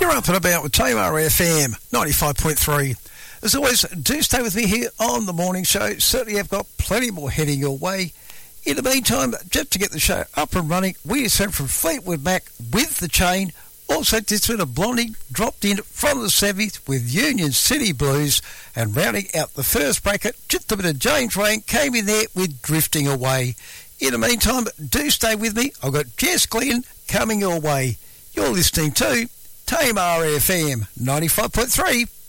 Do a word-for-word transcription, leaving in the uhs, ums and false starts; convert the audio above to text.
You're up and about with Tamar F M ninety-five point three. As always, do stay with me here on the morning show. Certainly have got plenty more heading your way. In the meantime, just to get the show up and running, we sent from Fleetwood Mac with The Chain. Also, this bit of Blondie dropped in from the seventies with Union City Blues. And rounding out the first bracket, just a bit of James Rain came in there with Drifting Away. In the meantime, do stay with me. I've got Jess Glenn coming your way. You're listening to Tamar F M ninety-five point three.